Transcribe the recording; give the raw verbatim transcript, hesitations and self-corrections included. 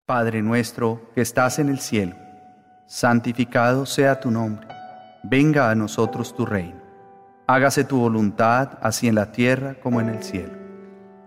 Padre nuestro que estás en el cielo, santificado sea tu nombre. Venga a nosotros tu reino. Hágase tu voluntad, así en la tierra como en el cielo.